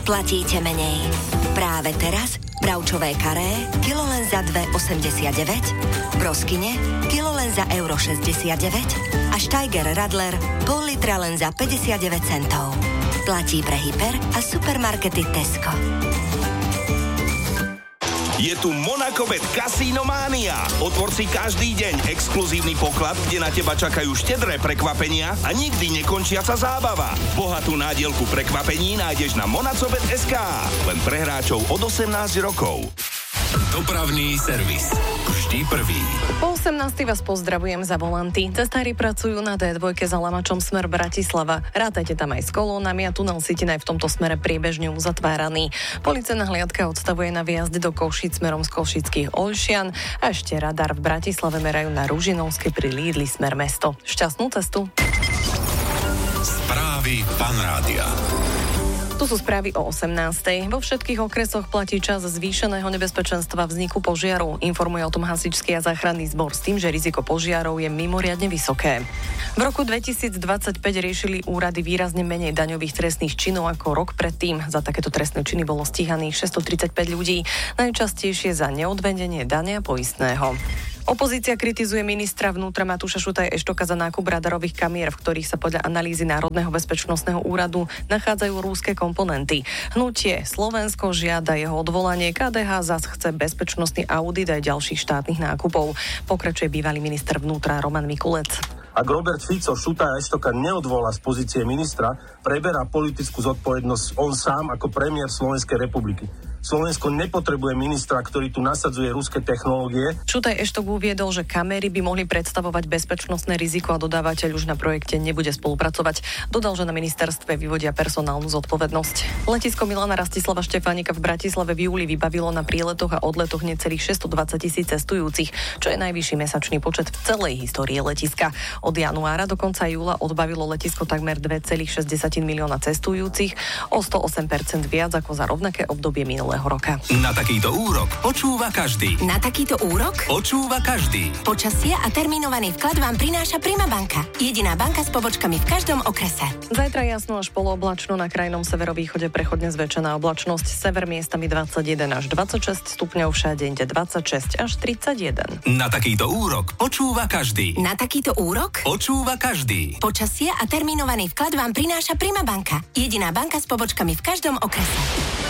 platíte menej. Práve teraz bravčové karé kilo len za 2,89, broskine kilo len za euro 69 a Steiger Radler pol litra len za 59 centov. Platí pre hyper a supermarkety Tesco. Je tu Monacobet Casino Mania. Otvor si každý deň exkluzívny poklad, kde na teba čakajú štedré prekvapenia a nikdy nekončiaca zábava. Bohatú nádielku prekvapení nájdeš na monacobet.sk. Len pre hráčov od 18 rokov. Dopravný servis. Vždy prvý. Po 18. vás pozdravujem za volanty. Cestári pracujú na D2 za Lamačom smer Bratislava. Rátajte tam aj s kolónami a tunel Sitina je v tomto smere priebežne uzatváraný. Policajná hliadka odstavuje na výjazde do Košíc smerom z Košických Olšian a ešte radar v Bratislave merajú na Ružinovske pri Lídli smer mesto. Šťastnú cestu. Správy Panrádia. Tu sú správy o 18. Vo všetkých okresoch platí čas zvýšeného nebezpečenstva vzniku požiarov. Informuje o tom hasičský a záchranný zbor s tým, že riziko požiarov je mimoriadne vysoké. V roku 2025 riešili úrady výrazne menej daňových trestných činov ako rok predtým. Za takéto trestné činy bolo stíhaných 635 ľudí, najčastejšie za neodvedenie dane a poistného. Opozícia kritizuje ministra vnútra Matúša Šutaj-Eštoka za nákup radarových kamier, v ktorých sa podľa analýzy Národného bezpečnostného úradu nachádzajú rúske komponenty. Hnutie Slovensko žiada jeho odvolanie, KDH zas chce bezpečnostný audit aj ďalších štátnych nákupov. Pokračuje bývalý minister vnútra Roman Mikulec. Ak Robert Fico Šutaja-Eštoka neodvolá z pozície ministra, preberá politickú zodpovednosť on sám ako premiér Slovenskej republiky. Slovensko nepotrebuje ministra, ktorý tu nasadzuje ruské technológie. Šutaj-Eštok uviedol, že kamery by mohli predstavovať bezpečnostné riziko a dodávateľ už na projekte nebude spolupracovať. Dodal, že na ministerstve vyvodia personálnu zodpovednosť. Letisko Milana Rastislava Štefánika v Bratislave v júli vybavilo na príletoch a odletoch necelých 620 000 cestujúcich, čo je najvyšší mesačný počet v celej histórii letiska. Od januára do konca júla odbavilo letisko takmer 2,6 milióna cestujúcich, o 108% viac ako za rovnaké obdobie minulého roka. Na takýto úrok počúva každý. Na takýto úrok Počúva každý. počasie a termínovaný vklad vám prináša Prima banka. Jediná banka s pobočkami v každom okrese. Zajtra jasno až polooblačno, na krajnom severovýchode prechodne zväčšená oblačnosť, sever miestami 21 až 26 stupňov, všade inde 26 až 31. Na takýto úrok počúva každý. Na takýto úrok Počúva každý. počasie a termínovaný vklad vám prináša Prima banka. Jediná banka s pobočkami v každom okrese.